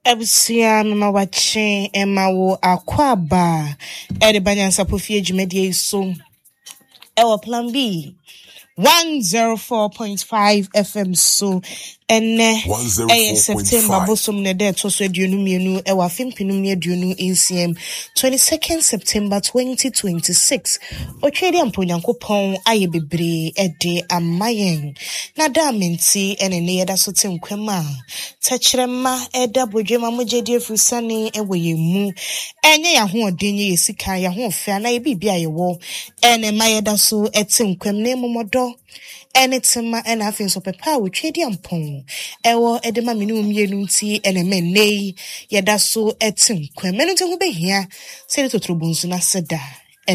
Ebusia mama wache ema wo akwaba ede banyansa pofie dwumade so ewo plan B 104.5 FM so ene September bosom ne de to so aduonu mienu ewa fimpinum ne aduonu ncm 22nd September 2026 otwede amponyankopon aye bebre ede amayen na da menti ene ne yeda so tenkwema tachirema eda bodwema mojedi efusane ewo yemu enye ya ho odenye yesika ya ho fe na ye bibia yewo ene mayeda so etenkwem na emomodo Enitema and afin so papa with trade ampon. Ewo edema minimum yenunti and men nay, yada so etin, quemenu to be here, say to Trubunzuna seda.